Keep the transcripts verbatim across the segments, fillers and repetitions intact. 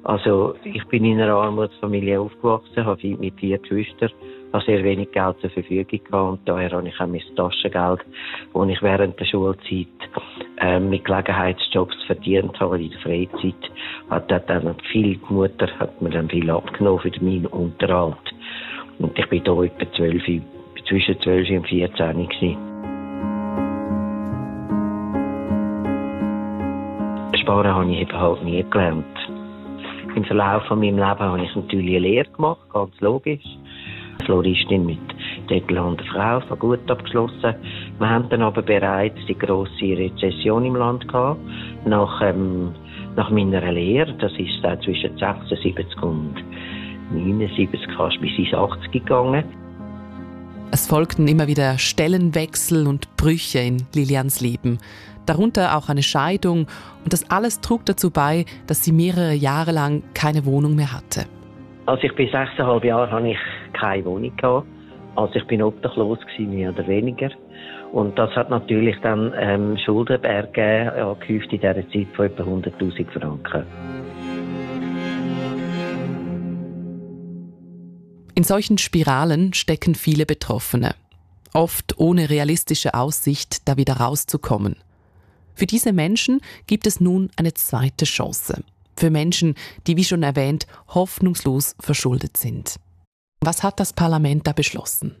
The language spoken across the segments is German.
Also ich bin in einer Armutsfamilie aufgewachsen, habe mit vier Geschwistern, habe sehr wenig Geld zur Verfügung gehabt und daher habe ich auch mein Taschengeld, das ich während der Schulzeit äh, mit Gelegenheitsjobs verdient habe in der Freizeit, hat dann viel, die Mutter hat mir dann viel abgenommen für meinen Unterhalt. Und ich bin da etwa zwölf, zwischen zwölf und vierzehn gewesen. Sparen habe ich eben halt nie gelernt. Im Verlauf von meinem Leben habe ich natürlich eine Lehre gemacht, ganz logisch. Floristin mit Titel an der Frau, war gut abgeschlossen. Wir haben dann aber bereits die grosse Rezession im Land gehabt. Nach, ähm, nach meiner Lehre, das ist auch zwischen sechsundsiebzig und neunundsiebzig, fast bis ins achtzig gegangen. Es folgten immer wieder Stellenwechsel und Brüche in Lilians Leben. Darunter auch eine Scheidung. Und das alles trug dazu bei, dass sie mehrere Jahre lang keine Wohnung mehr hatte. Als ich bis sechseinhalb Jahre hatte ich keine Wohnung gehabt. Also ich bin obdachlos gewesen, mehr oder weniger. Und das hat natürlich dann ähm, Schuldenberg gegeben, angehäuft in dieser Zeit von etwa hunderttausend Franken. In solchen Spiralen stecken viele Betroffene. Oft ohne realistische Aussicht, da wieder rauszukommen. Für diese Menschen gibt es nun eine zweite Chance. Für Menschen, die, wie schon erwähnt, hoffnungslos verschuldet sind. Was hat das Parlament da beschlossen?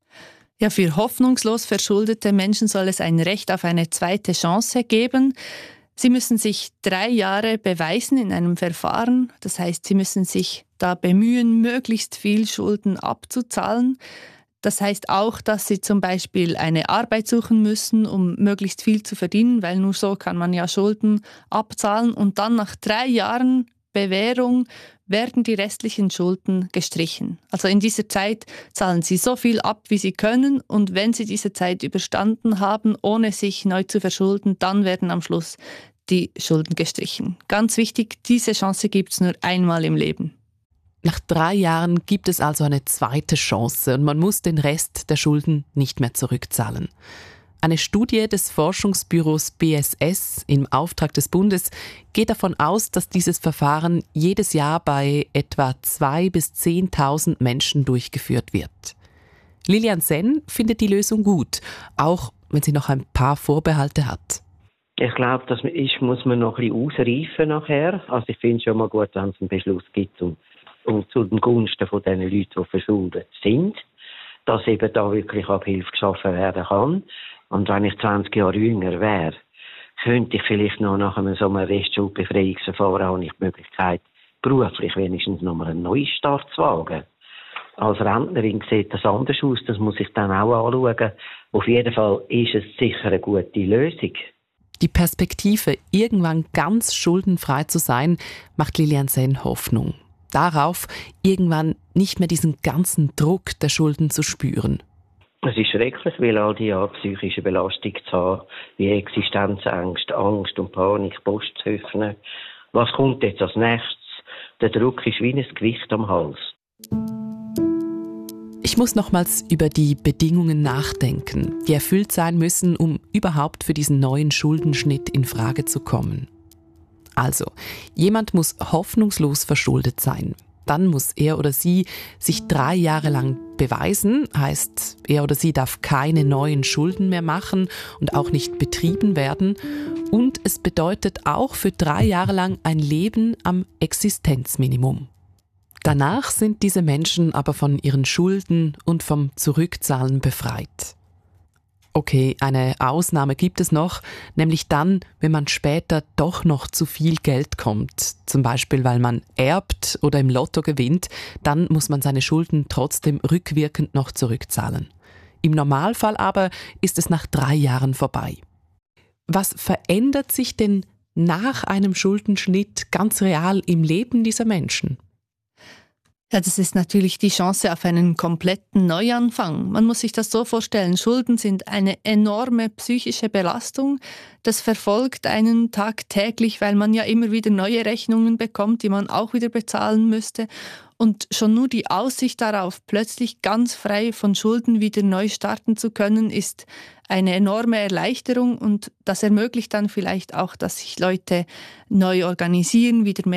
Ja, für hoffnungslos verschuldete Menschen soll es ein Recht auf eine zweite Chance geben. Sie müssen sich drei Jahre beweisen in einem Verfahren. Das heißt, sie müssen sich da bemühen, möglichst viel Schulden abzuzahlen. Das heißt auch, dass sie zum Beispiel eine Arbeit suchen müssen, um möglichst viel zu verdienen, weil nur so kann man ja Schulden abzahlen. Und dann nach drei Jahren Bewährung werden die restlichen Schulden gestrichen. Also in dieser Zeit zahlen sie so viel ab, wie sie können. Und wenn sie diese Zeit überstanden haben, ohne sich neu zu verschulden, dann werden am Schluss die Schulden gestrichen. Ganz wichtig, diese Chance gibt es nur einmal im Leben. Nach drei Jahren gibt es also eine zweite Chance und man muss den Rest der Schulden nicht mehr zurückzahlen. Eine Studie des Forschungsbüros B S S im Auftrag des Bundes geht davon aus, dass dieses Verfahren jedes Jahr bei etwa zweitausend bis zehntausend Menschen durchgeführt wird. Lilian Senn findet die Lösung gut, auch wenn sie noch ein paar Vorbehalte hat. Ich glaube, das ist, muss man noch ein bisschen ausreifen nachher. Also ich finde es schon mal gut, wenn es einen Beschluss gibt und, und zu den Gunsten von den Leuten, die verschuldet sind, dass eben da wirklich Abhilfe geschaffen werden kann. Und wenn ich zwanzig Jahre jünger wäre, könnte ich vielleicht noch nach einem so einem Restschuldbefreiungsverfahren habe ich die Möglichkeit, beruflich wenigstens noch mal einen Neustart zu wagen. Als Rentnerin sieht das anders aus, das muss ich dann auch anschauen. Auf jeden Fall ist es sicher eine gute Lösung. Die Perspektive, irgendwann ganz schuldenfrei zu sein, macht Lilian Senn Hoffnung. Darauf, irgendwann nicht mehr diesen ganzen Druck der Schulden zu spüren. Es ist schrecklich, weil all die Jahre psychische Belastung zu haben, wie Existenzängste, Angst und Panik, Post zu öffnen. Was kommt jetzt als nächstes? Der Druck ist wie ein Gewicht am Hals. Ich muss nochmals über die Bedingungen nachdenken, die erfüllt sein müssen, um überhaupt für diesen neuen Schuldenschnitt in Frage zu kommen. Also, jemand muss hoffnungslos verschuldet sein. Dann muss er oder sie sich drei Jahre lang beweisen, heißt, er oder sie darf keine neuen Schulden mehr machen und auch nicht betrieben werden. Und es bedeutet auch für drei Jahre lang ein Leben am Existenzminimum. Danach sind diese Menschen aber von ihren Schulden und vom Zurückzahlen befreit. Okay, eine Ausnahme gibt es noch, nämlich dann, wenn man später doch noch zu viel Geld kommt. Zum Beispiel, weil man erbt oder im Lotto gewinnt, dann muss man seine Schulden trotzdem rückwirkend noch zurückzahlen. Im Normalfall aber ist es nach drei Jahren vorbei. Was verändert sich denn nach einem Schuldenschnitt ganz real im Leben dieser Menschen? Ja, das ist natürlich die Chance auf einen kompletten Neuanfang. Man muss sich das so vorstellen, Schulden sind eine enorme psychische Belastung. Das verfolgt einen tagtäglich, weil man ja immer wieder neue Rechnungen bekommt, die man auch wieder bezahlen müsste. Und schon nur die Aussicht darauf, plötzlich ganz frei von Schulden wieder neu starten zu können, ist eine enorme Erleichterung. Und das ermöglicht dann vielleicht auch, dass sich Leute neu organisieren, wieder mehr